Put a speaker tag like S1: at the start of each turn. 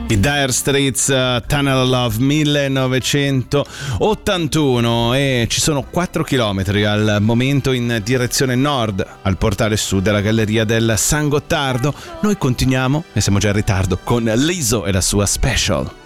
S1: I Dire Straits, Tunnel of Love 1981, e ci sono 4 chilometri al momento in direzione nord al portale sud della galleria del San Gottardo. Noi continuiamo e siamo già in ritardo con Lizzo e la sua Special.